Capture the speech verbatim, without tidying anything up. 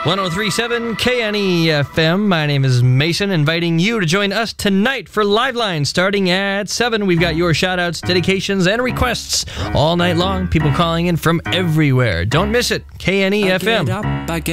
one oh three point seven K N E F M. My name is Mason, inviting you to join us tonight for Live Line starting at seven. We've got your shout-outs, dedications, and requests all night long. People calling in from everywhere. Don't miss it. K N E F M.